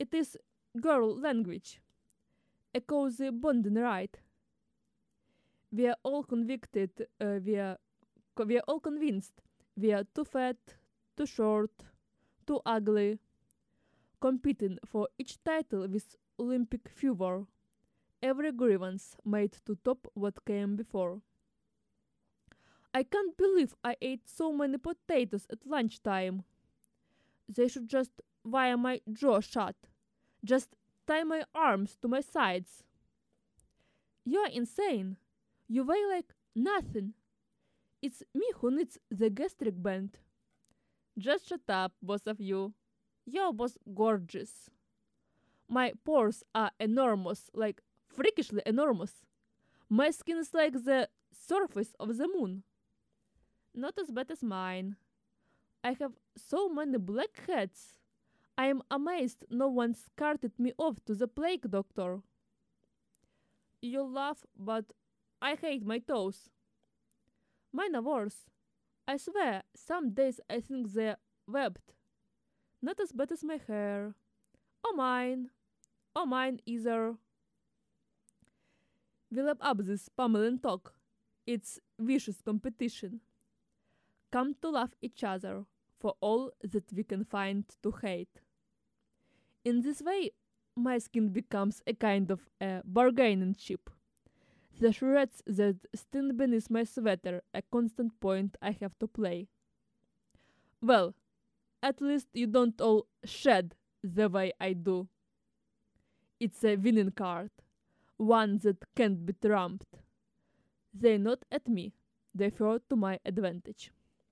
It is girl language, a cozy bonding ride. We are all convicted, we are all convinced we are too fat, too short, too ugly, competing for each title with Olympic fervor, every grievance made to top what came before. I can't believe I ate so many potatoes at lunchtime. They should just wire my jaw shut, just tie my arms to my sides. You're insane. You weigh like nothing. It's me who needs the gastric band. Just shut up, both of you. You're both gorgeous. My pores are enormous, like freakishly enormous. My skin is like the surface of the moon. Not as bad as mine. I have so many blackheads. I am amazed no one carted me off to the plague doctor. You laugh, but I hate my toes. Mine are worse. I swear, some days I think they're webbed. Not as bad as my hair. Or mine. Or mine either. We lap up this pummeling talk. It's vicious competition. Come to love each other for all that we can find to hate. In this way, my skin becomes a kind of a bargaining chip. The shreds that stand beneath my sweater a constant point I have to play. Well, at least you don't all shed the way I do. It's a winning card, one that can't be trumped. They nod at me, they throw to my advantage.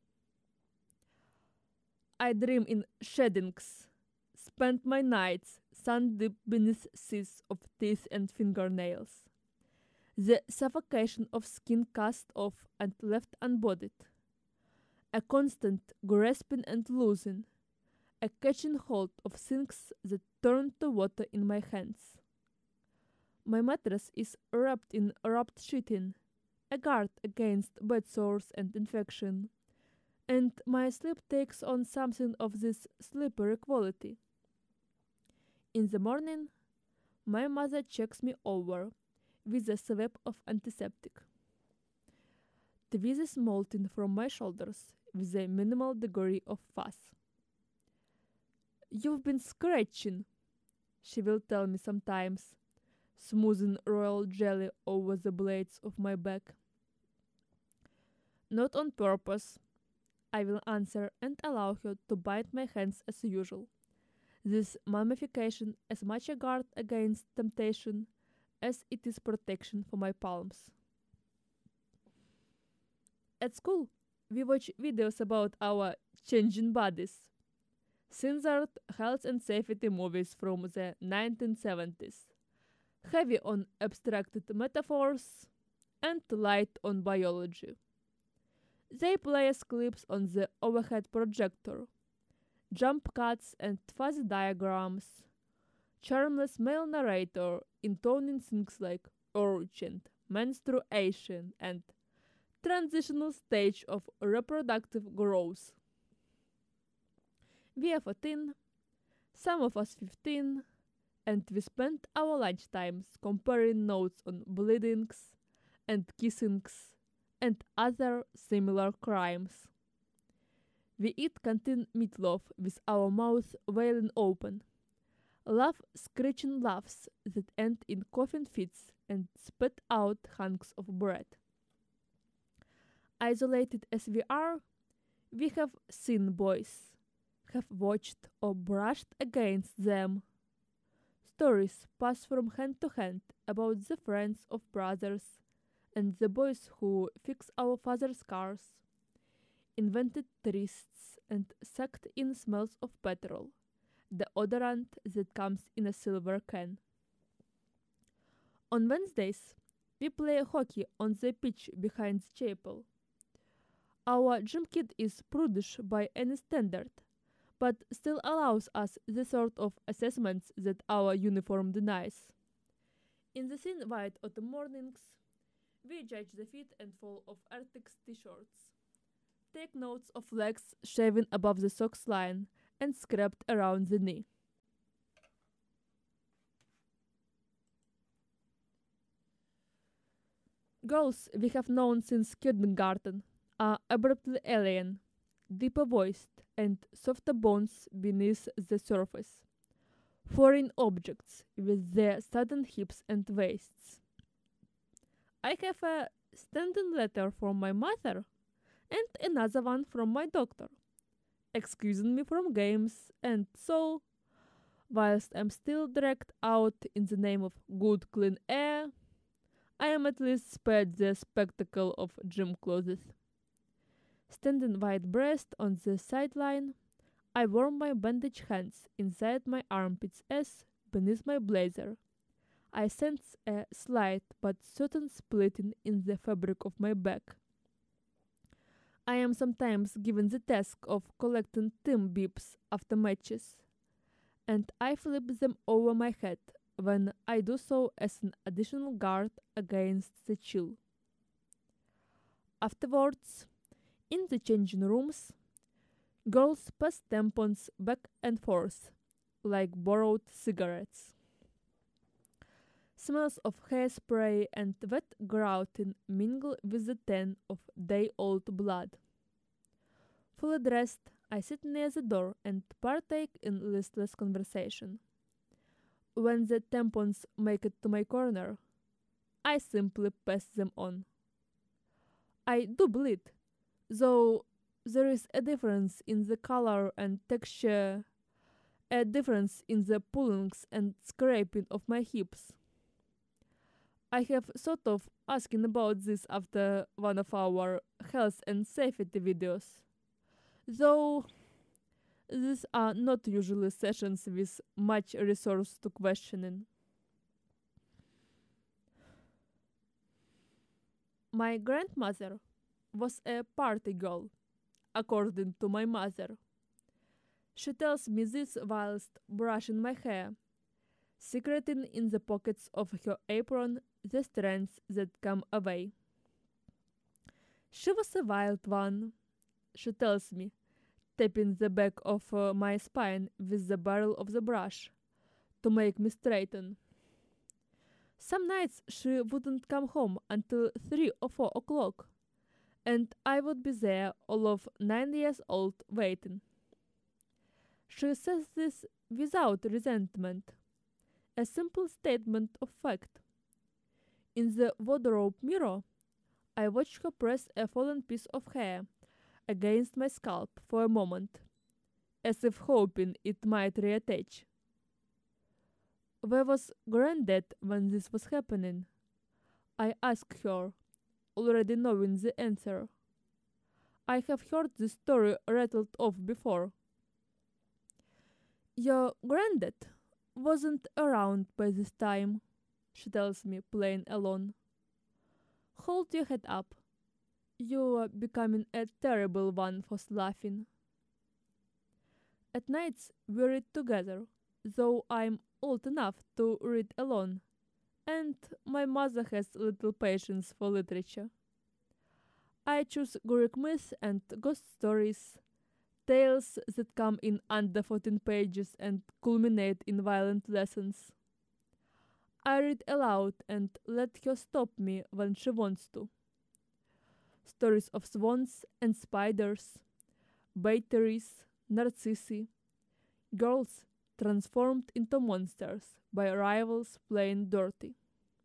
I dream in sheddings, spend my nights sun deep beneath seas of teeth and fingernails. The suffocation of skin cast off and left unbodied. A constant grasping and losing, a catching hold of things that turn to water in my hands. My mattress is wrapped in wrapped sheeting, a guard against bed sores and infection, and my sleep takes on something of this slippery quality. In the morning, my mother checks me over with a swab of antiseptic. Tweezes is molting from my shoulders with a minimal degree of fuss. You've been scratching, she will tell me sometimes, smoothing royal jelly over the blades of my back. Not on purpose, I will answer and allow her to bite my hands as usual. This mummification as much a guard against temptation as it is protection for my palms. At school, we watch videos about our changing bodies. Censored health and safety movies from the 1970s, heavy on abstracted metaphors and light on biology. They play as clips on the overhead projector, jump cuts and fuzzy diagrams, charmless male narrator intoning things like urgent, menstruation, and transitional stage of reproductive growth. We are 14, some of us 15, and we spend our lunchtimes comparing notes on bleedings and kissings and other similar crimes. We eat canteen meatloaf with our mouths wailing open, laugh screeching laughs that end in coughing fits and spit out hunks of bread. Isolated as we are, we have seen boys, have watched or brushed against them. Stories pass from hand to hand about the friends of brothers and the boys who fix our father's cars, invented trysts and sucked in smells of petrol, the odorant that comes in a silver can. On Wednesdays, we play hockey on the pitch behind the chapel. Our gym kit is prudish by any standard, but still allows us the sort of assessments that our uniform denies. In the thin white autumn mornings, we judge the fit and fall of Arctic's t-shirts, take notes of legs shaven above the socks line and scraped around the knee. Girls we have known since kindergarten are abruptly alien, deeper voiced, and softer bones beneath the surface. Foreign objects with their sudden hips and waists. I have a standing letter from my mother and another one from my doctor, excusing me from games, and so, whilst I'm still dragged out in the name of good clean air, I am at least spared the spectacle of gym clothes. Standing wide breast on the sideline, I warm my bandaged hands inside my armpits as, beneath my blazer, I sense a slight but certain splitting in the fabric of my back. I am sometimes given the task of collecting team beeps after matches, and I flip them over my head when I do so as an additional guard against the chill. Afterwards, in the changing rooms, girls pass tampons back and forth like borrowed cigarettes. Smells of hairspray and wet grouting mingle with the tan of day-old blood. Fully dressed, I sit near the door and partake in listless conversation. When the tampons make it to my corner, I simply pass them on. I do bleed, though there is a difference in the color and texture, a difference in the pullings and scraping of my hips. I have thought of asking about this after one of our health and safety videos, though these are not usually sessions with much resource to questioning. My grandmother was a party girl, according to my mother. She tells me this whilst brushing my hair, secreting in the pockets of her apron the strands that come away. She was a wild one, she tells me, tapping the back of my spine with the barrel of the brush to make me straighten. Some nights she wouldn't come home until 3 or 4 o'clock, and I would be there, all of 9 years old, waiting. She says this without resentment, a simple statement of fact. In the wardrobe mirror, I watch her press a fallen piece of hair against my scalp for a moment, as if hoping it might reattach. Where was Granddad when this was happening? I asked her, already knowing the answer. I have heard this story rattled off before. Your granddad wasn't around by this time, she tells me, playing alone. Hold your head up. You are becoming a terrible one for laughing. At nights we read together, though I'm old enough to read alone, and my mother has little patience for literature. I choose Greek myths and ghost stories, tales that come in under 14 pages and culminate in violent lessons. I read aloud and let her stop me when she wants to. Stories of swans and spiders, batteries, narcissi, girls transformed into monsters by rivals playing dirty.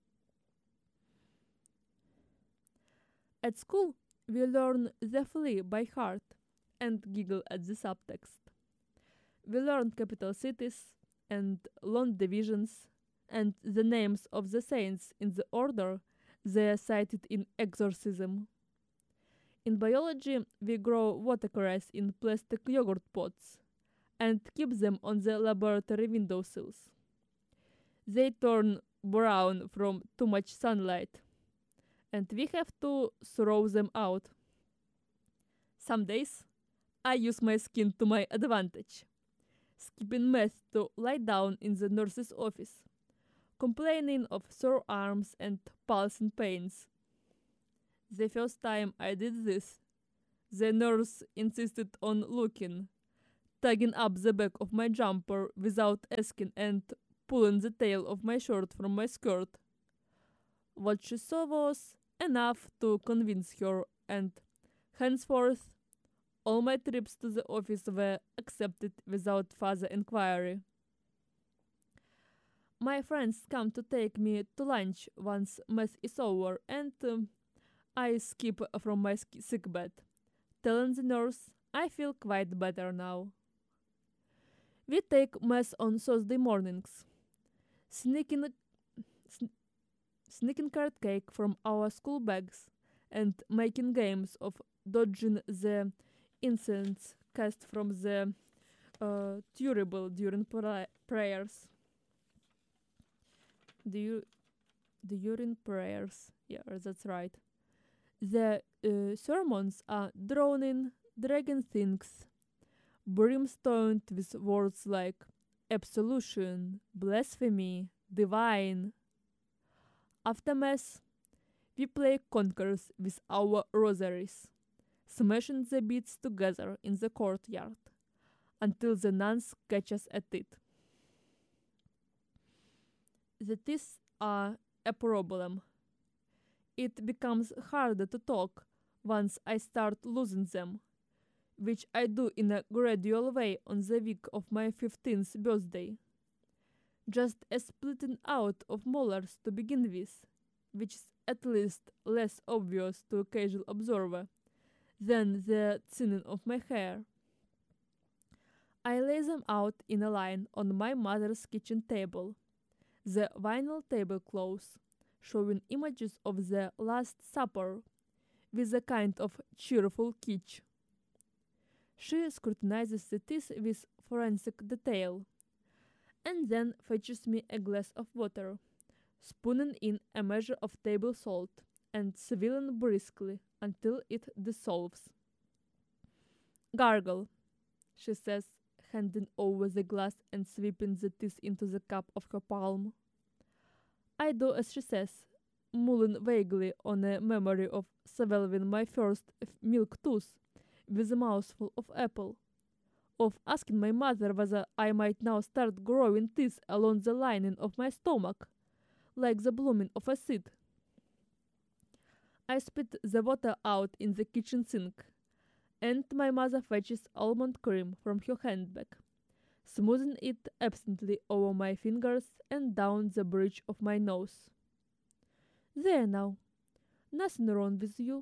At school, we learn The Flea by heart and giggle at the subtext. We learn capital cities and long divisions and the names of the saints in the order they are cited in exorcism. In biology, we grow watercress in plastic yogurt pots and keep them on the laboratory windowsills. They turn brown from too much sunlight, and we have to throw them out. Some days, I use my skin to my advantage, skipping math to lie down in the nurse's office, complaining of sore arms and pulsing pains. The first time I did this, the nurse insisted on looking, tugging up the back of my jumper without asking and pulling the tail of my shirt from my skirt. What she saw was enough to convince her, and henceforth all my trips to the office were accepted without further inquiry. My friends come to take me to lunch once mess is over, and I skip from my sick bed, telling the nurse I feel quite better now. We take mess on Thursday mornings, sneaking, sn- sneaking carrot cake from our school bags, and making games of dodging the incense cast from the turable during prayers. The, during prayers, yeah, that's right. The sermons are drawn in dragon things, brimstoned with words like absolution, blasphemy, divine. After Mass, we play conkers with our rosaries, smashing the beads together in the courtyard until the nuns catch us at it. The teeth are a problem. It becomes harder to talk once I start losing them, which I do in a gradual way on the week of my 15th birthday. Just a splitting out of molars to begin with, which is at least less obvious to a casual observer than the thinning of my hair. I lay them out in a line on my mother's kitchen table, the vinyl tablecloth, showing images of the Last Supper with a kind of cheerful kitsch. She scrutinizes the teeth with forensic detail, and then fetches me a glass of water, spooning in a measure of table salt and swilling briskly until it dissolves. Gargle, she says, handing over the glass and sweeping the teeth into the cup of her palm. I do as she says, mulling vaguely on a memory of swallowing my first milk tooth with a mouthful of apple, of asking my mother whether I might now start growing teeth along the lining of my stomach, like the blooming of a seed. I spit the water out in the kitchen sink, and my mother fetches almond cream from her handbag, smoothing it absently over my fingers and down the bridge of my nose. There now, nothing wrong with you.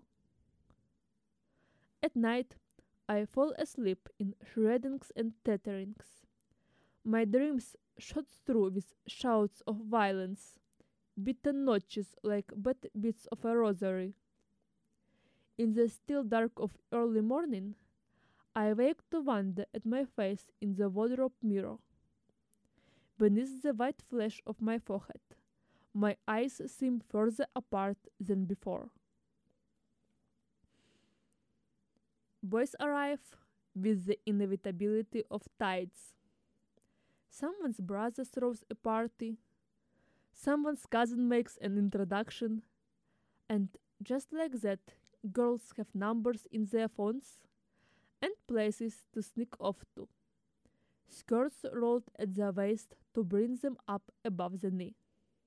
At night, I fall asleep in shreddings and tatterings. My dreams shot through with shouts of violence, beaten notches like bad bits of a rosary. In the still dark of early morning, I wake to wonder at my face in the wardrobe mirror. Beneath the white flesh of my forehead, my eyes seem further apart than before. Boys arrive with the inevitability of tides. Someone's brother throws a party, someone's cousin makes an introduction, and just like that, girls have numbers in their phones and places to sneak off to. Skirts rolled at the waist to bring them up above the knee.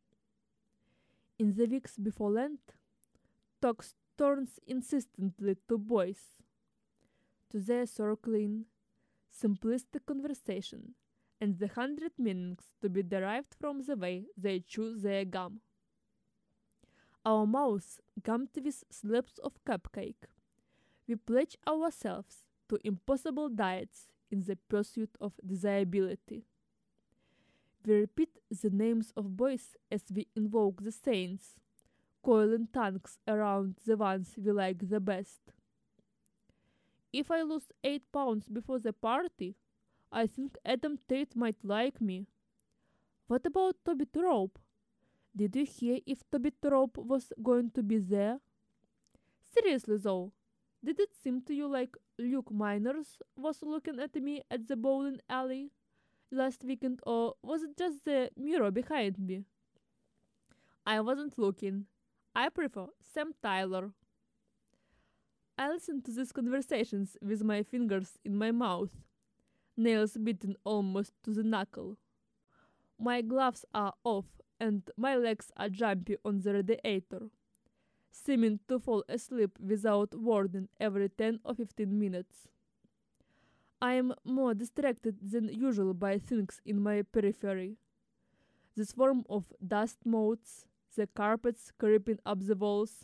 In the weeks before Lent, talk turns insistently to boys, to their circling, simplistic conversation, and the 100 meanings to be derived from the way they chew their gum. Our mouths gummed with slabs of cupcake. We pledge ourselves to impossible diets in the pursuit of desirability. We repeat the names of boys as we invoke the saints, coiling tongues around the ones we like the best. If I lose 8 pounds before the party, I think Adam Tate might like me. What about Toby Trope? Did you hear if Toby Trope was going to be there? Seriously though, did it seem to you like Luke Miners was looking at me at the bowling alley last weekend, or was it just the mirror behind me? I wasn't looking. I prefer Sam Tyler. I listen to these conversations with my fingers in my mouth, nails beaten almost to the knuckle. My gloves are off and my legs are jumpy on the radiator. seeming to fall asleep without warning every 10 or 15 minutes. I am more distracted than usual by things in my periphery. The swarm of dust moths, the carpets creeping up the walls.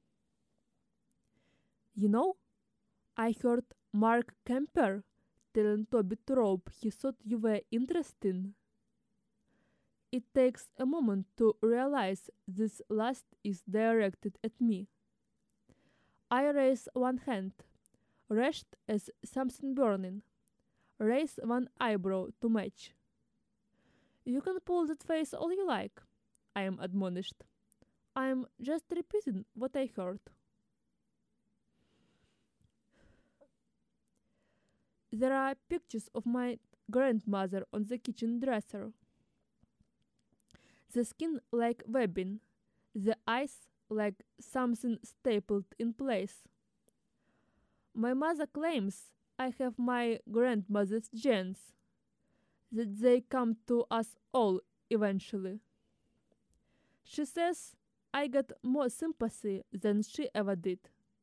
You know, I heard Mark Kemper telling Toby Trope he thought you were interesting. It takes a moment to realize this last is directed at me. I raise one hand, wretched as something burning. Raise one eyebrow to match. You can pull that face all you like, I am admonished. I am just repeating what I heard. There are pictures of my grandmother on the kitchen dresser. The skin like webbing, the eyes like something stapled in place. My mother claims I have my grandmother's genes, that they come to us all eventually. She says I got more sympathy than she ever did.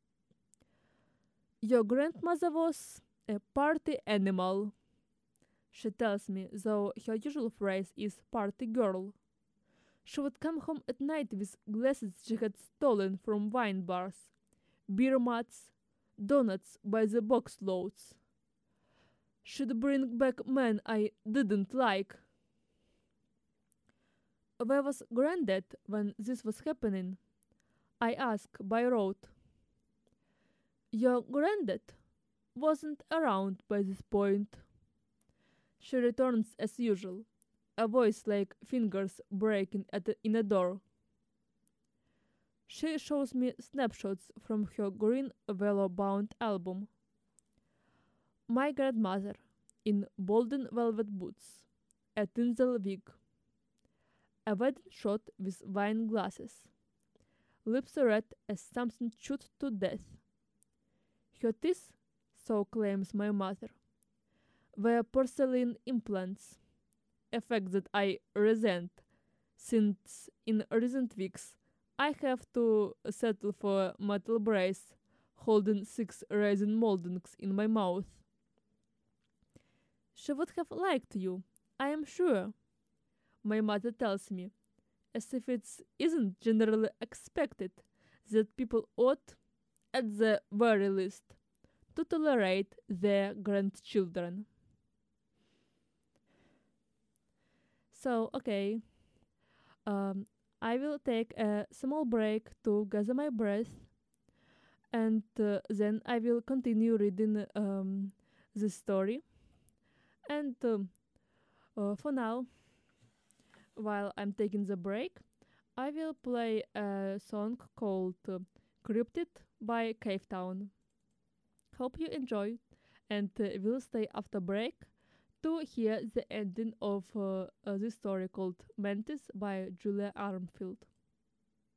Your grandmother was a party animal, she tells me, though her usual phrase is party girl. She would come home at night with glasses she had stolen from wine bars, beer mats, donuts by the box loads. She'd bring back men I didn't like. Where was Granddad when this was happening? I asked by road. Your Granddad wasn't around by this point. She returns as usual, a voice like fingers breaking in a door. She shows me snapshots from her green velvet-bound album. My grandmother, in golden velvet boots, a tinsel wig, a wedding shot with wine glasses, lips red as something chewed to death. Her teeth, so claims my mother, were porcelain implants, a fact that I resent, since in recent weeks I have to settle for a metal brace holding 6 raisin moldings in my mouth. She would have liked you, I am sure, my mother tells me, as if it isn't generally expected that people ought, at the very least, to tolerate their grandchildren. So, okay, I will take a small break to gather my breath, and then I will continue reading this story. And for now, while I'm taking the break, I will play a song called Cryptid by Cave Town. Hope you enjoy, and will stay after break to hear the ending of this story called Mantis by Julia Armfield.